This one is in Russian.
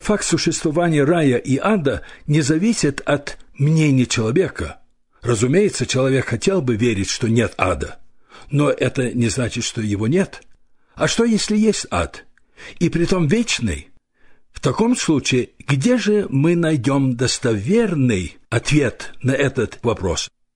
Факт существования рая и ада не зависит от мнения человека. Разумеется, человек хотел бы верить, что нет ада, но это не значит, что его нет. А что, если есть ад, и притом вечный? В таком случае, где же мы найдем достоверный ответ на этот вопрос?